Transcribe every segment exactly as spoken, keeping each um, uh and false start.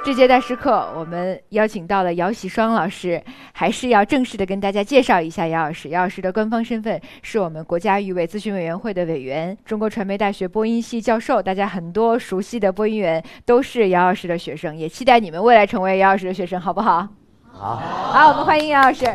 这节大师课，我们邀请到了姚喜双老师，还是要正式的跟大家介绍一下姚老师。姚老师的官方身份是我们国家语委咨询委员会的委员，中国传媒大学播音系教授。大家很多熟悉的播音员都是姚老师的学生，也期待你们未来成为姚老师的学生，好不好？ 好， 好，我们欢迎姚老师。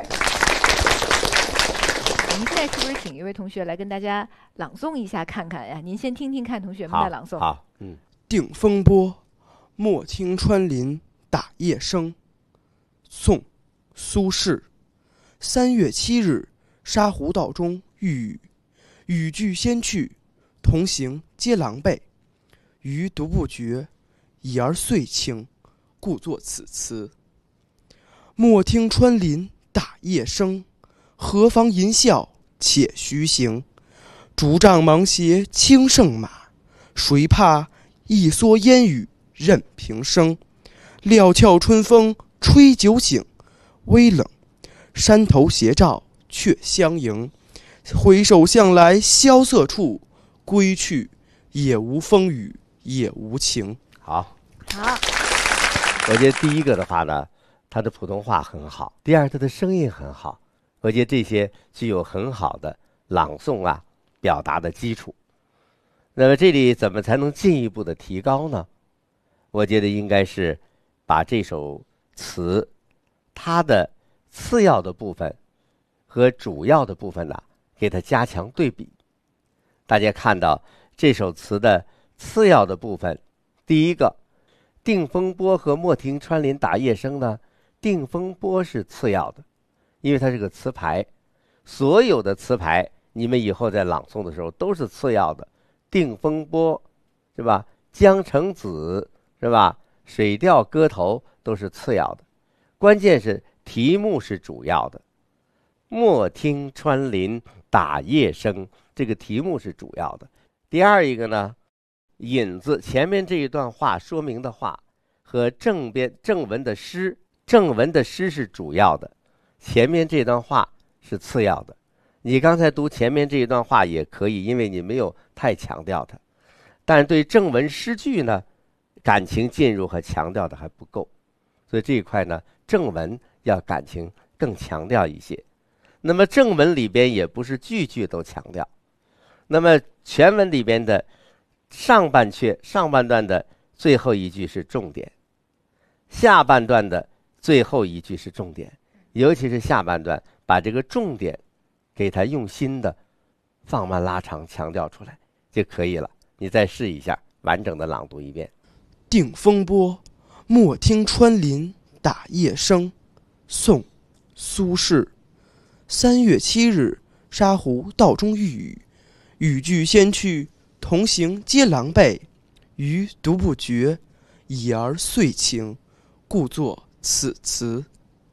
我们现在是不是请一位同学来跟大家朗诵一下看看呀？您先听听看同学们的朗诵。 好，好嗯， 定风波，莫听穿林打叶声。宋，苏轼。三月七日，沙湖道中遇雨，雨具先去，同行皆狼狈。余独不觉，已而岁轻，故作此词。莫听穿林打叶声，何妨吟啸且徐行。竹杖芒鞋轻胜马，谁怕一蓑烟雨任平生。料峭春风吹酒醒，微冷，山头斜照却相迎。回首向来萧瑟处，归去，也无风雨也无晴。 好， 好。 我觉得第一个的话呢，他的普通话很好；第二，他的声音很好。我觉得这些具有很好的朗诵啊表达的基础。那么这里怎么才能进一步的提高呢？我觉得应该是把这首词它的次要的部分和主要的部分呢，给它加强对比。大家看到这首词的次要的部分，第一个定风波和莫听穿林打叶声呢，定风波是次要的，因为它是个词牌，所有的词牌你们以后在朗诵的时候都是次要的。定风波是吧，江城子是吧，水调歌头都是次要的，关键是题目是主要的。莫听穿林打叶声，这个题目是主要的。第二一个呢，引子前面这一段话说明的话和正边正文的诗，正文的诗是主要的，前面这段话是次要的。你刚才读前面这一段话也可以，因为你没有太强调它，但是对正文诗句呢，感情进入和强调的还不够，所以这一块呢，正文要感情更强调一些。那么正文里边也不是句句都强调，那么全文里边的上半阙上半段的最后一句是重点，下半段的最后一句是重点，尤其是下半段把这个重点给它用心的放慢拉长强调出来就可以了。你再试一下完整的朗读一遍。 定风波，莫听穿林打叶声。宋，苏轼。三月七日，沙湖道中遇雨，雨具先去，同行皆狼狈。余独不觉，已而岁轻，故作此词。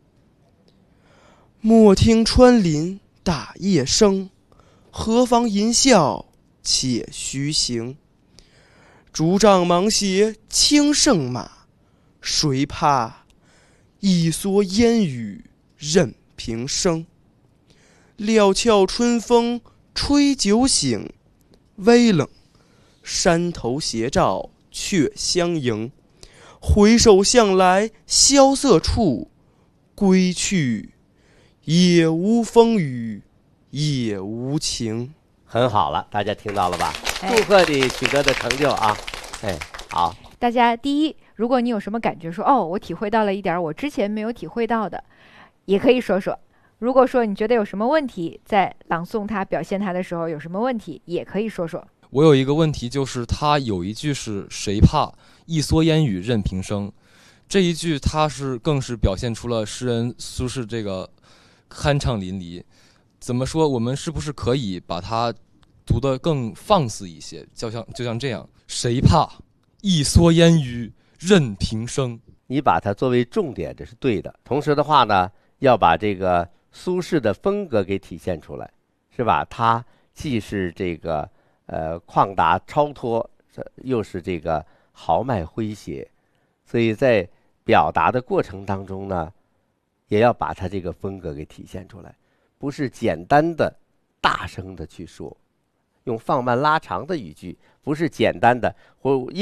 莫听穿林打叶声，何妨吟啸且徐行。竹杖芒鞋轻胜马，谁怕一蓑烟雨任平生。料峭春风吹酒醒，微冷，山头斜照却相迎。回首向来萧瑟处，归去，也无风雨也无晴。 很好了，大家听到了吧？祝贺你取得的成就啊！哎，好。 大家第一，如果你有什么感觉说，哦，我体会到了一点我之前没有体会到的，也可以说说。如果说你觉得有什么问题，在朗诵它、表现它的时候有什么问题，也可以说说。 我有一个问题，就是它有一句是谁怕一蓑烟雨任平生，这一句它是更是表现出了诗人苏轼这个酣畅淋漓。怎么说？我们是不是可以把它读得更放肆一些？就像就像这样，谁怕一蓑烟雨任平生。 你把它作为重点，这是对的。同时的话呢，要把这个苏轼的风格给体现出来，是吧？他既是这个呃旷达超脱，又是这个豪迈诙谐，所以在表达的过程当中呢，也要把他这个风格给体现出来，不是简单的大声的去说，用放慢拉长的语句，不是简单的或